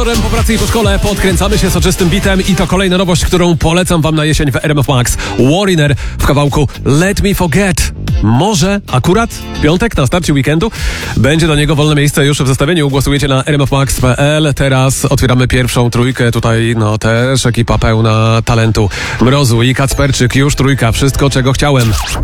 Po pracy i po szkole podkręcamy się soczystym bitem i to kolejna nowość, którą polecam wam na jesień w RMF Max. Warriner w kawałku Let Me Forget. Może akurat w piątek na starcie weekendu będzie do niego wolne miejsce już w zestawieniu. Głosujecie na rmfmax.pl. Teraz otwieramy pierwszą trójkę. Tutaj też ekipa pełna talentu. Mrozu i Kacperczyk. Już trójka. Wszystko, czego chciałem.